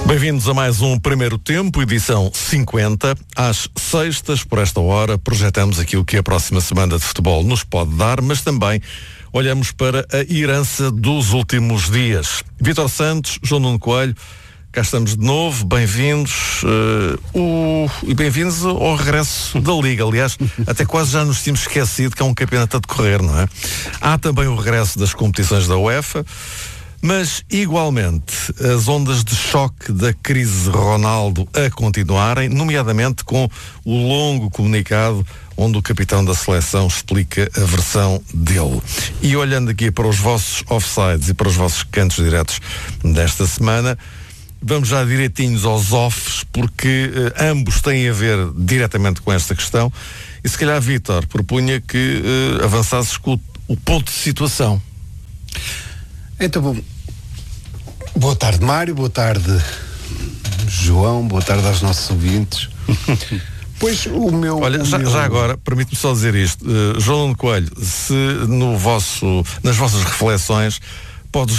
Bem-vindos a mais um Primeiro Tempo, edição 50. Às sextas, por esta hora, projetamos aquilo que a próxima semana de futebol nos pode dar, mas também olhamos para a herança dos últimos dias. Vítor Santos, João Nuno Coelho, cá estamos de novo, bem-vindos e bem-vindos ao regresso da Liga. Aliás, até quase já nos tínhamos esquecido que há um campeonato a decorrer, não é? Há também o regresso das competições da UEFA, mas igualmente as ondas de choque da crise Ronaldo a continuarem, nomeadamente com o longo comunicado onde o capitão da seleção explica a versão dele. E olhando aqui para os vossos offsides e para os vossos cantos diretos desta semana, vamos já direitinhos aos offs, porque ambos têm a ver diretamente com esta questão. E se calhar, Vítor, propunha que avançasses com o ponto de situação. Então, bom, boa tarde, Mário, boa tarde, João, boa tarde aos nossos ouvintes. Pois o meu... Olha, já agora, permite-me só dizer isto. João Nuno Coelho, se nas vossas reflexões